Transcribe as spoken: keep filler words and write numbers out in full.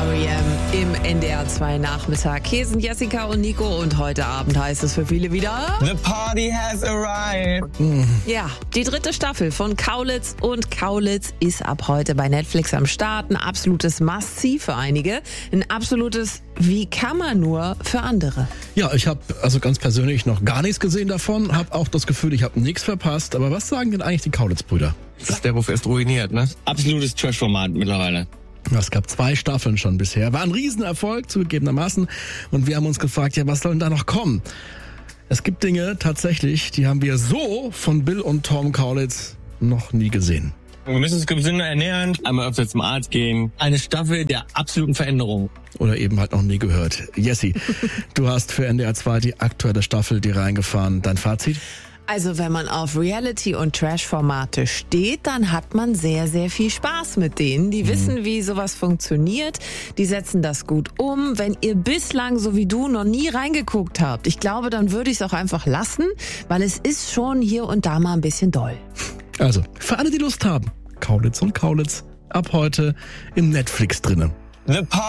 R E M im N D R zwei Nachmittag. Hier sind Jessica und Nico und heute Abend heißt es für viele wieder... The party has arrived. Ja, die dritte Staffel von Kaulitz und Kaulitz ist ab heute bei Netflix am Start. Ein absolutes Must-See für einige, ein absolutes Wie kann man nur für andere. Ja, ich habe also ganz persönlich noch gar nichts gesehen davon, habe auch das Gefühl, ich habe nichts verpasst. Aber was sagen denn eigentlich die Kaulitz-Brüder? Das ist der Ruf erst ruiniert, ne? Absolutes Trash-Format mittlerweile. Es gab zwei Staffeln schon bisher. War ein Riesenerfolg, zugegebenermaßen. Und wir haben uns gefragt, ja, was soll denn da noch kommen? Es gibt Dinge tatsächlich, die haben wir so von Bill und Tom Kaulitz noch nie gesehen. Wir müssen uns gesünder ernähren, einmal öfter zum Arzt gehen. Eine Staffel der absoluten Veränderung. Oder eben halt noch nie gehört. Jessie, du hast für N D R zwei die aktuelle Staffel dir reingefahren. Dein Fazit? Also wenn man auf Reality- und Trash-Formate steht, dann hat man sehr, sehr viel Spaß mit denen. Die mhm. wissen, wie sowas funktioniert. Die setzen das gut um. Wenn ihr bislang, so wie du, noch nie reingeguckt habt, ich glaube, dann würde ich es auch einfach lassen, weil es ist schon hier und da mal ein bisschen doll. Also, für alle, die Lust haben, Kaulitz und Kaulitz ab heute im Netflix drinnen. The